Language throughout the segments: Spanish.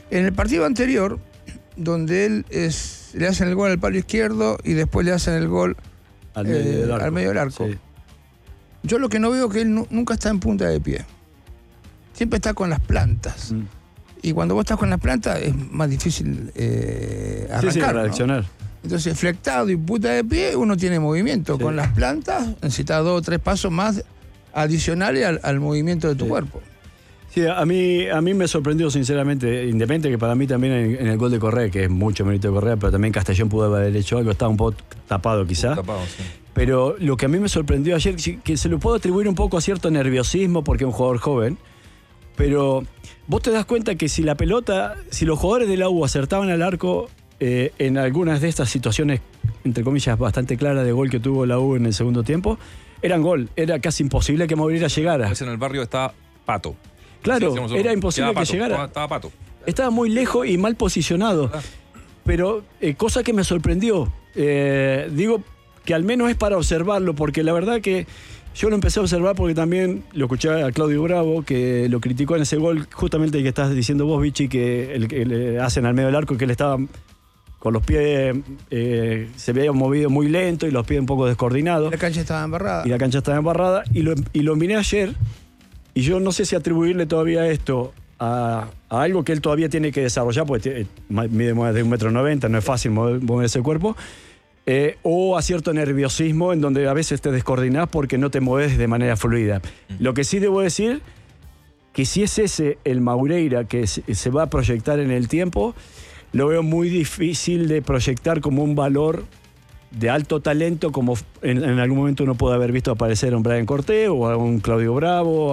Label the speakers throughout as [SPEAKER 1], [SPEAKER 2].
[SPEAKER 1] En el partido anterior, donde él le hacen el gol al palo izquierdo y después le hacen el gol al medio del arco. Sí. Yo lo que no veo es que él nunca está en punta de pie. Siempre está con las plantas. Y cuando vos estás con las plantas es más difícil arrancar,
[SPEAKER 2] reaccionar.
[SPEAKER 1] ¿no? Entonces, flectado y punta de pie, uno tiene movimiento. Sí. Con las plantas necesitas 2 o 3 pasos más adicionales al movimiento de tu cuerpo.
[SPEAKER 2] Sí, a mí me sorprendió sinceramente, independiente que para mí también en el gol de Correa, que es mucho mérito de Correa, pero también Castellón pudo haber hecho algo, estaba un poco tapado quizá.
[SPEAKER 3] Tapado, sí. Pero
[SPEAKER 2] lo que a mí me sorprendió ayer, que se lo puedo atribuir un poco a cierto nerviosismo porque es un jugador joven, pero vos te das cuenta que si los jugadores de la U acertaban al arco en algunas de estas situaciones, entre comillas, bastante claras de gol que tuvo la U en el segundo tiempo, eran gol, era casi imposible que Moreira llegara.
[SPEAKER 3] En el barrio estaba Pato.
[SPEAKER 2] Claro, era imposible que llegara.
[SPEAKER 3] Estaba Pato.
[SPEAKER 2] Estaba muy lejos y mal posicionado. Pero cosa que me sorprendió. Digo que al menos es para observarlo, porque la verdad que yo lo empecé a observar porque también lo escuché a Claudio Bravo, que lo criticó en ese gol, justamente el que estás diciendo vos, Vichy, que le hacen al medio del arco, que él estaba con los pies, se había movido muy lento y los pies un poco descoordinados.
[SPEAKER 1] La cancha estaba
[SPEAKER 2] embarrada. Y lo miré ayer. Y yo no sé si atribuirle todavía esto a algo que él todavía tiene que desarrollar, porque mide más de 1,90 m, no es fácil mover ese cuerpo, o a cierto nerviosismo en donde a veces te descoordinás porque no te mueves de manera fluida. Lo que sí debo decir, que si es ese el Moreira que se va a proyectar en el tiempo, lo veo muy difícil de proyectar como un valor de alto talento, como en algún momento uno puede haber visto aparecer a un Brian Cortés o a un Claudio Bravo,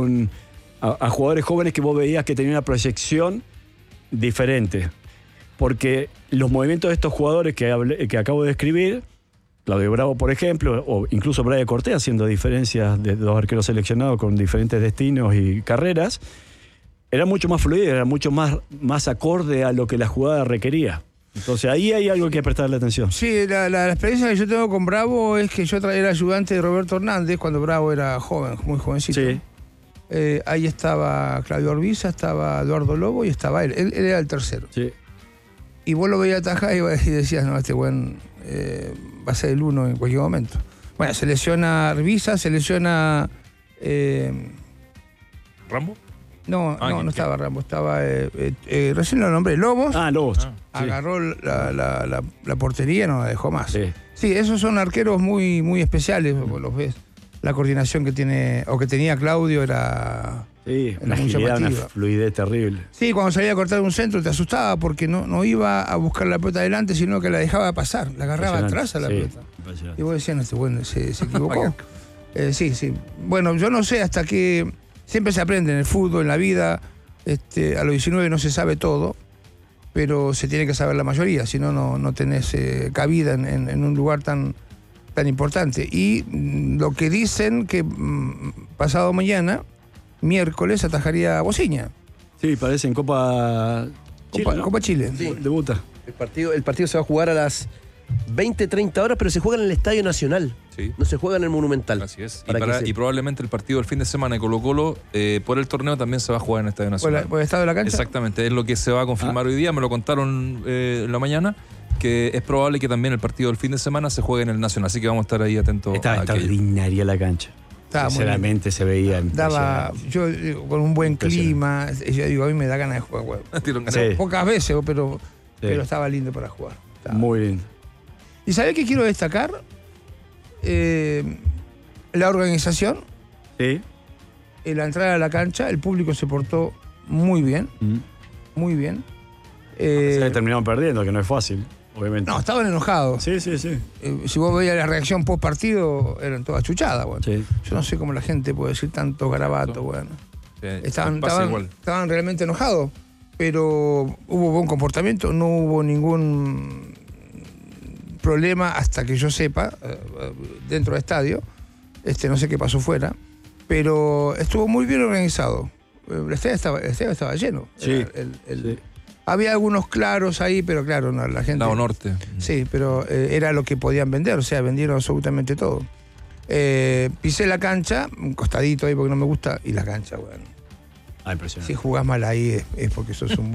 [SPEAKER 2] a jugadores jóvenes que vos veías que tenían una proyección diferente. Porque los movimientos de estos jugadores que acabo de describir, Claudio Bravo, por ejemplo, o incluso Brian Cortés, haciendo diferencias de 2 arqueros seleccionados con diferentes destinos y carreras, era mucho más fluido, era mucho más acorde a lo que la jugada requería. Entonces ahí hay algo que prestarle atención.
[SPEAKER 1] Sí, la experiencia que yo tengo con Bravo es que yo era ayudante de Roberto Hernández cuando Bravo era joven, muy jovencito. Sí. Ahí estaba Claudio Orbiza, estaba Eduardo Lobo y estaba él. Él era el tercero. Sí. Y vos lo veías atajar y decías, no, este buen va a ser el 1 en cualquier momento. Bueno, se lesiona Orbiza, se lesiona...
[SPEAKER 3] ¿Rambo?
[SPEAKER 1] No estaba Rambo, estaba... recién lo nombré, Lobos.
[SPEAKER 2] Lobos.
[SPEAKER 1] Agarró la portería y no la dejó más. Sí, esos son arqueros muy, muy especiales, vos los ves. La coordinación que tiene, o que tenía Claudio era...
[SPEAKER 2] Sí, una agilidad, una fluidez terrible.
[SPEAKER 1] Sí, cuando salía a cortar un centro te asustaba porque no iba a buscar la pelota adelante, sino que la dejaba pasar, la agarraba atrás a la pelota. Y vos decías, no, este bueno, se equivocó. Sí. Bueno, yo no sé hasta qué... Siempre se aprende en el fútbol, en la vida. A los 19 no se sabe todo, pero se tiene que saber la mayoría, si no, no tenés cabida en un lugar tan importante. Y lo que dicen que pasado mañana, miércoles, atajaría a Bociña.
[SPEAKER 2] Sí, parece en Copa Chile.
[SPEAKER 1] Copa Chile.
[SPEAKER 4] Sí.
[SPEAKER 2] Debuta.
[SPEAKER 4] El partido se va a jugar a las 20-30 horas, pero se juega en el Estadio Nacional.
[SPEAKER 3] Sí.
[SPEAKER 4] No se juega en el Monumental.
[SPEAKER 3] Así es. Y probablemente el partido del fin de semana de Colo-Colo, por el torneo, también se va a jugar en el Estadio Nacional.
[SPEAKER 1] ¿Por el estado de la cancha?
[SPEAKER 3] Exactamente, es lo que se va a confirmar hoy día. Me lo contaron en la mañana, que es probable que también el partido del fin de semana se juegue en el Nacional. Así que vamos a estar ahí atentos.
[SPEAKER 2] Estaba extraordinaria la cancha. Sinceramente se veía.
[SPEAKER 1] Yo con un buen clima, yo digo, a mí me da ganas de jugar. Pocas veces, pero estaba lindo para jugar.
[SPEAKER 2] Muy lindo.
[SPEAKER 1] ¿Y sabés qué quiero destacar? La organización.
[SPEAKER 2] Sí.
[SPEAKER 1] La entrada a la cancha, el público se portó muy bien. Muy bien.
[SPEAKER 2] Se terminaron perdiendo, que no es fácil, obviamente.
[SPEAKER 1] No, estaban enojados.
[SPEAKER 2] Sí.
[SPEAKER 1] Si vos veías la reacción post partido, eran todas chuchadas, bueno. Sí. Yo no sé cómo la gente puede decir tanto garabato, bueno. Sí, estaban realmente enojados, pero hubo buen comportamiento, no hubo ningún problema hasta que yo sepa dentro del estadio. No sé qué pasó fuera, pero estuvo muy bien organizado. El estadio estaba lleno.
[SPEAKER 2] Sí.
[SPEAKER 1] Había algunos claros ahí, pero claro, no, la gente...
[SPEAKER 3] Lado norte.
[SPEAKER 1] Sí, pero era lo que podían vender, o sea, vendieron absolutamente todo. Pisé la cancha, un costadito ahí porque no me gusta, y la cancha, bueno.
[SPEAKER 2] Impresionante.
[SPEAKER 1] Si jugás mal ahí es porque sos un